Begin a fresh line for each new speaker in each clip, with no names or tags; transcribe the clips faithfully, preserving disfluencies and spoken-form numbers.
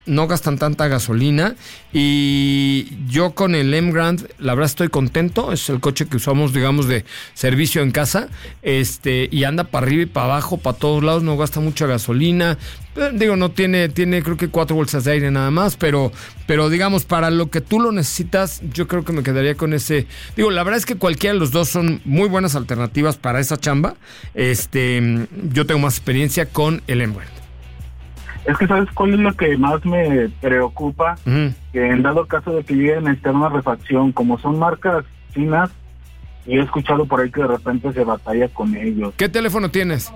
no gastan tanta gasolina y yo con el M-Grand la verdad estoy contento, es el coche que usamos digamos de servicio en casa, este y anda para arriba y para abajo, para todos lados, no gasta mucha gasolina, eh, digo no tiene tiene creo que cuatro bolsas de aire nada más, pero pero digamos para lo que tú lo necesitas yo creo que me quedaría con ese, digo la verdad es que cualquiera de los dos son muy buenas alternativas para esa chamba, este yo tengo más experiencia con el M-Grand.
Es que ¿sabes cuál es lo que más me preocupa? Uh-huh. Que en dado caso de que lleguen a necesitar una refacción, como son marcas chinas, y he escuchado por ahí que de repente se batalla con ellos.
¿Qué teléfono tienes?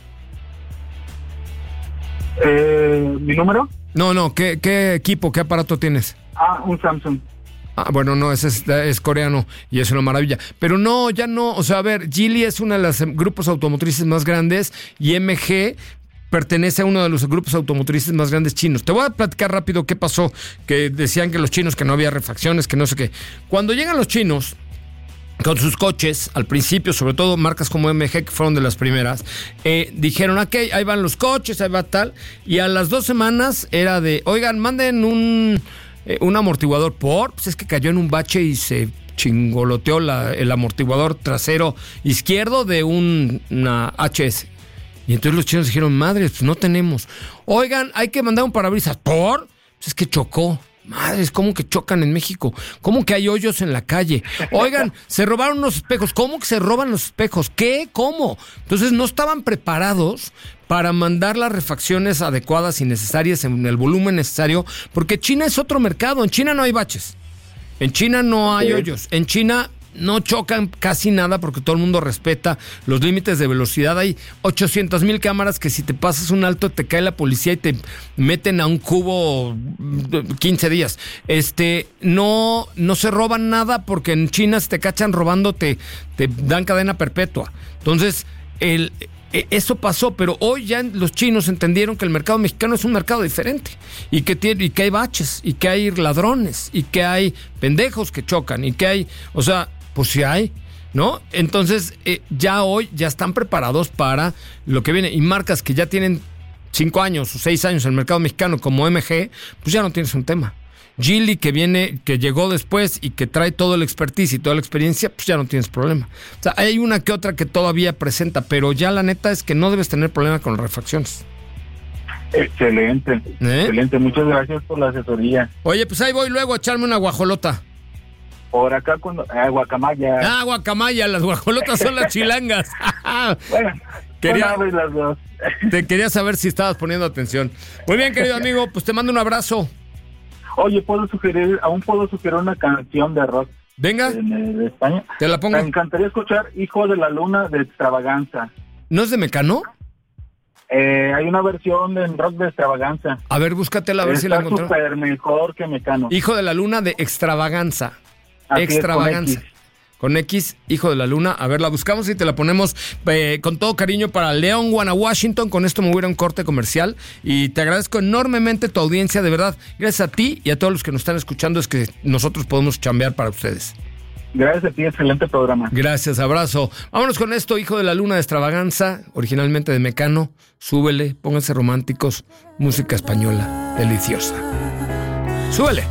Eh, ¿Mi número?
No, no, ¿qué, qué equipo, qué aparato tienes?
Ah, un Samsung.
Ah, bueno, no, ese es, es coreano y es una maravilla. Pero no, ya no, o sea, a ver, Geely es uno de los grupos automotrices más grandes y M G pertenece a uno de los grupos automotrices más grandes chinos. Te voy a platicar rápido qué pasó, que decían que los chinos, que no había refacciones, que no sé qué. Cuando llegan los chinos con sus coches, al principio, sobre todo marcas como M G, que fueron de las primeras, eh, dijeron, ok, ahí van los coches, ahí va tal, y a las dos semanas era de, oigan, manden un, eh, un amortiguador por, pues es que cayó en un bache y se chingoloteó la, el amortiguador trasero izquierdo de un, una H S. Y entonces los chinos dijeron, madre, pues no tenemos. Oigan, hay que mandar un parabrisas. ¿Por? Pues es que chocó. Madres, ¿cómo que chocan en México? ¿Cómo que hay hoyos en la calle? Oigan, se robaron los espejos. ¿Cómo que se roban los espejos? ¿Qué? ¿Cómo? Entonces no estaban preparados para mandar las refacciones adecuadas y necesarias en el volumen necesario, porque China es otro mercado. En China no hay baches. En China no hay hoyos. En China no chocan casi nada porque todo el mundo respeta los límites de velocidad. Hay ochocientas mil cámaras que si te pasas un alto te cae la policía y te meten a un cubo quince días. Este, no, no se roban nada porque en China si te cachan robando te, te dan cadena perpetua. Entonces, el... eso pasó, pero hoy ya los chinos entendieron que el mercado mexicano es un mercado diferente y que tiene, y que hay baches, y que hay ladrones, y que hay pendejos que chocan, y que hay, o sea, pues sí hay, ¿no? Entonces, eh, ya hoy ya están preparados para lo que viene, y marcas que ya tienen cinco años o seis años en el mercado mexicano como M G, pues ya no tienes un tema. Geely, que viene, que llegó después y que trae todo el expertise y toda la experiencia, pues ya no tienes problema. O sea, hay una que otra que todavía presenta, pero ya la neta es que no debes tener problema con las refacciones.
Excelente, ¿Eh? excelente. Muchas gracias por la asesoría.
Oye, pues ahí voy luego a echarme una guajolota.
Por acá, cuando ah, guacamaya.
Ah, guacamaya, las guajolotas son las chilangas.
Bueno,
quería,
las dos.
Te quería saber si estabas poniendo atención. Muy bien, querido amigo, pues te mando un abrazo.
Oye, ¿puedo sugerir, aún puedo sugerir una canción de rock?
Venga.
De, de España.
Te la pongo.
Me encantaría escuchar Hijo de la Luna de Extravaganza.
¿No es de Mecano?
Eh, hay una versión en rock de Extravaganza.
A ver, búscatela a ver
Está
si la encontró.
Está súper mejor que Mecano.
Hijo de la Luna de Extravaganza.
Así
Extravaganza.
Es, con X.
Con X, Hijo de la Luna. A ver, la buscamos y te la ponemos eh, con todo cariño para León, Guana, Washington. Con esto me voy a ir a un corte comercial y te agradezco enormemente tu audiencia, de verdad. Gracias a ti y a todos los que nos están escuchando, es que nosotros podemos chambear para ustedes.
Gracias a ti, excelente programa.
Gracias, abrazo. Vámonos con esto, Hijo de la Luna de Extravaganza, originalmente de Mecano. Súbele, pónganse románticos, música española, deliciosa. Súbele.